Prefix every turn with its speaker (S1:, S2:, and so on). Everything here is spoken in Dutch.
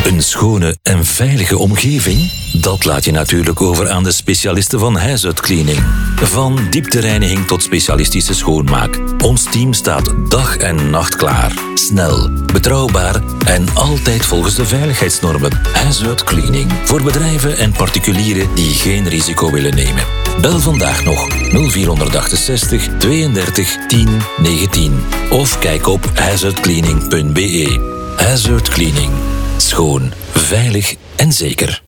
S1: Een schone en veilige omgeving? Dat laat je natuurlijk over aan de specialisten van Huisuitcleaning. Van dieptereiniging tot specialistische schoonmaak. Ons team staat dag en nacht klaar. Snel, betrouwbaar en altijd volgens de veiligheidsnormen. Huisuitcleaning. Voor bedrijven en particulieren die geen risico willen nemen. Bel vandaag nog 0468 32 10 19. Of kijk op huisuitcleaning.be. Huisuitcleaning. Schoon, veilig en zeker.